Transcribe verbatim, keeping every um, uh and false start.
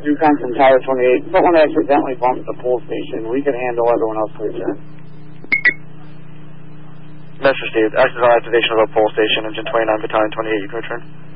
two Constant Tower twenty-eight. Someone accidentally bumped the pole station. We can handle everyone else, please, sir. Mister Steve, accidental activation of a pole station, engine twenty-nine, battalion twenty-eight, you can return.